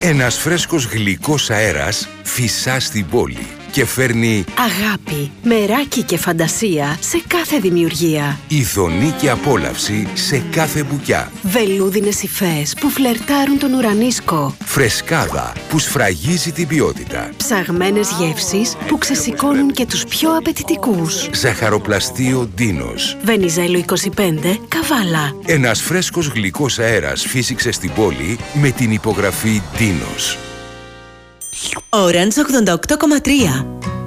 Ένας φρέσκος γλυκός αέρας φυσά στην πόλη και φέρνει αγάπη, μεράκι και φαντασία σε κάθε δημιουργία. ειδονή και απόλαυση σε κάθε μπουκιά. Βελούδινες υφές που φλερτάρουν τον ουρανίσκο. Φρεσκάδα που σφραγίζει την ποιότητα. Ψαγμένες γεύσεις που ξεσηκώνουν και τους πιο απαιτητικούς. Ζαχαροπλαστείο Ντίνος. Βενιζέλο 25, Καβάλα. Ένας φρέσκος γλυκός αέρας φύσηξε στην πόλη με την υπογραφή Ντίνος. Orange 88,3.